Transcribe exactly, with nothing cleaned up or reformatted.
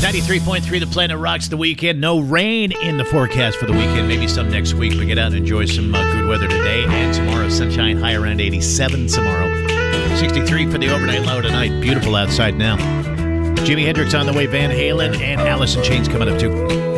ninety-three point three The Planet rocks the weekend. No rain in the forecast for the weekend. Maybe some next week. But get out and enjoy some uh, good weather today and tomorrow. Sunshine high around eighty-seven tomorrow. sixty-three for the overnight low tonight. Beautiful outside now. Jimi Hendrix on the way. Van Halen and Alice in Chains coming up too.